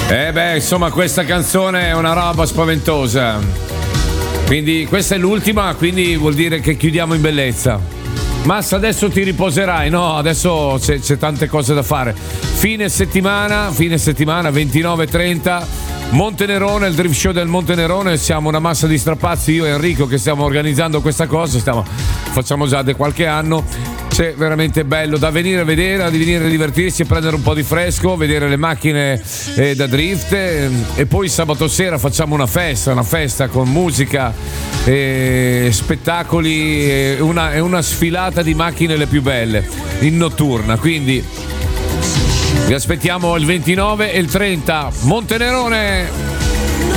Insomma, questa canzone è una roba spaventosa. Quindi questa è l'ultima, quindi vuol dire che chiudiamo in bellezza. Massa, adesso ti riposerai, no? Adesso c'è tante cose da fare. Fine settimana 29-30, Montenerone, il drift show del Montenerone. Siamo una massa di strapazzi, io e Enrico, che stiamo organizzando questa cosa. Facciamo già da qualche anno. C'è veramente bello da venire a vedere, di venire a divertirsi e prendere un po' di fresco, vedere le macchine da drift, e poi sabato sera facciamo una festa con musica, spettacoli e una sfilata di macchine le più belle in notturna. Quindi vi aspettiamo il 29 e il 30, Montenerone.